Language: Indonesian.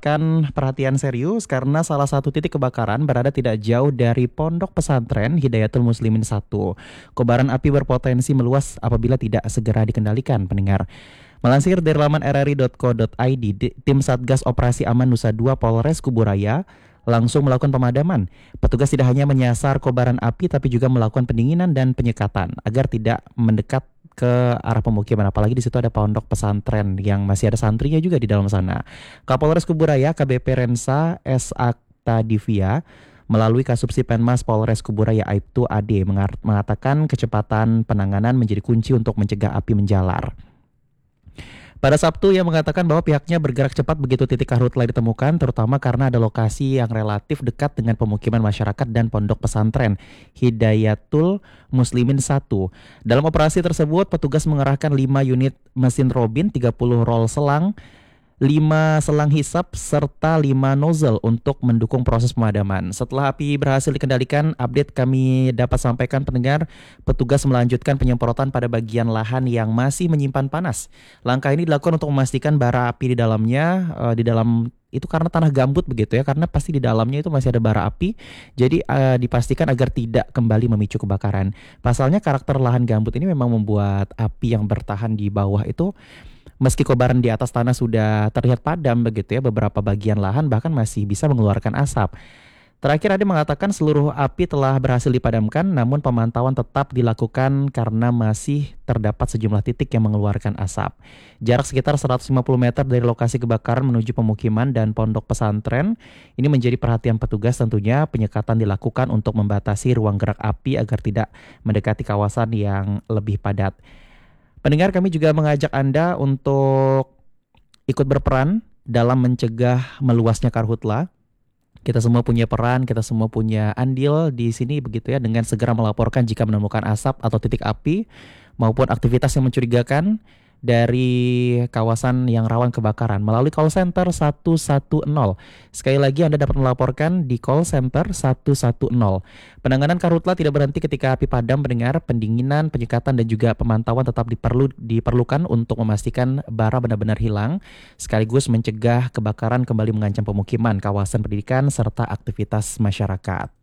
mendapatkan perhatian serius karena salah satu titik kebakaran berada tidak jauh dari Pondok Pesantren Hidayatul Muslimin 1. Kobaran api berpotensi meluas apabila tidak segera dikendalikan, pendengar. Melansir dari laman rri.co.id, tim Satgas Operasi Aman Nusa Dua Polres Kuburaya langsung melakukan pemadaman. Petugas tidak hanya menyasar kobaran api tapi juga melakukan pendinginan dan penyekatan agar tidak mendekat ke arah pemukiman. Apalagi di situ ada pondok pesantren yang masih ada santrinya juga di dalam sana. Kapolres Kuburaya KBP Rensa S. Aktadivia melalui Kasubsi Penmas Polres Kuburaya Aibtu AD mengatakan kecepatan penanganan menjadi kunci untuk mencegah api menjalar. Pada Sabtu ia mengatakan bahwa pihaknya bergerak cepat begitu titik karhutla ditemukan, terutama karena ada lokasi yang relatif dekat dengan pemukiman masyarakat dan pondok pesantren Hidayatul Muslimin 1. Dalam operasi tersebut, petugas mengerahkan 5 unit mesin robin, 30 roll selang, 5 selang hisap, serta 5 nozzle untuk mendukung proses pemadaman. Setelah api berhasil dikendalikan, update kami dapat sampaikan pendengar, petugas melanjutkan penyemprotan pada bagian lahan yang masih menyimpan panas. Langkah ini dilakukan untuk memastikan bara api di dalamnya, di dalam itu karena tanah gambut begitu ya, karena pasti di dalamnya itu masih ada bara api, jadi dipastikan agar tidak kembali memicu kebakaran. Pasalnya karakter lahan gambut ini memang membuat api yang bertahan di bawah itu, meski kobaran di atas tanah sudah terlihat padam begitu ya, beberapa bagian lahan bahkan masih bisa mengeluarkan asap. Terakhir ada mengatakan seluruh api telah berhasil dipadamkan, namun pemantauan tetap dilakukan karena masih terdapat sejumlah titik yang mengeluarkan asap. Jarak sekitar 150 meter dari lokasi kebakaran menuju pemukiman dan pondok pesantren ini menjadi perhatian petugas. Tentunya penyekatan dilakukan untuk membatasi ruang gerak api agar tidak mendekati kawasan yang lebih padat. Pendengar, kami juga mengajak Anda untuk ikut berperan dalam mencegah meluasnya karhutla. Kita semua punya peran, kita semua punya andil di sini begitu ya, dengan segera melaporkan jika menemukan asap atau titik api maupun aktivitas yang mencurigakan dari kawasan yang rawan kebakaran melalui call center 110. Sekali lagi Anda dapat melaporkan di call center 110. Penanganan karhutla tidak berhenti ketika api padam, pendengar. Pendinginan, penyekatan dan juga pemantauan tetap diperlukan untuk memastikan bara benar-benar hilang sekaligus mencegah kebakaran kembali mengancam pemukiman, kawasan pendidikan serta aktivitas masyarakat.